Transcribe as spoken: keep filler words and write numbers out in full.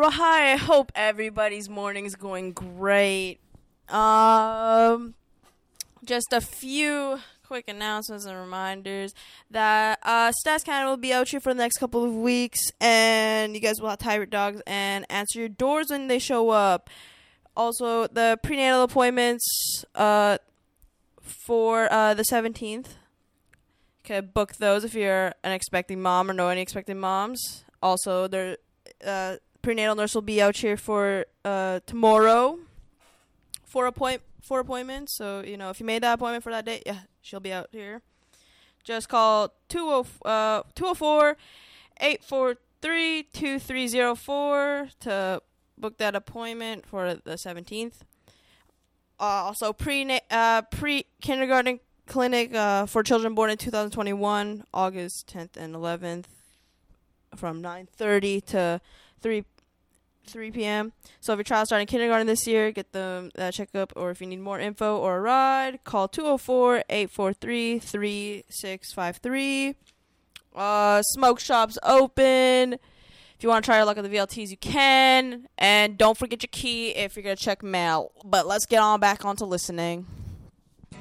I hope everybody's morning is going great. Um, just a few quick announcements and reminders that uh, Stats Canada will be out here for the next couple of weeks, and you guys will have to hire your dogs and answer your doors when they show up. Also, the prenatal appointments uh, for uh, the seventeenth. You can book those if you're an expecting mom or know any expecting moms. Also, their uh, prenatal nurse will be out here for uh, tomorrow for appoint for appointments. So, you know, if you made that appointment for that day, yeah, she'll be out here. Just call two oh four, eight four three, two three oh four to book that appointment for the seventeenth. Uh, also, pre uh, pre kindergarten clinic uh, for children born in two thousand twenty-one, August tenth and eleventh, from nine thirty to three p.m. So if your child's starting kindergarten this year, get them that checkup, or if you need more info or a ride, call two oh four, eight four three, three six five three. Uh, smoke shop's open. If you want to try your luck at the V L Ts, you can. And don't forget your key if you're going to check mail. But let's get on back onto listening.